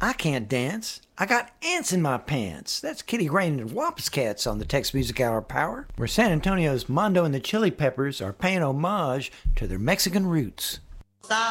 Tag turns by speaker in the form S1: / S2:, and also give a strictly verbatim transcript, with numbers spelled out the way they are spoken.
S1: I can't dance. I got ants in my pants. That's Kitty Rain and Wampus Cats on the Tex Music Hour Power, where San Antonio's Mondo and the Chili Peppers are paying homage to their Mexican roots.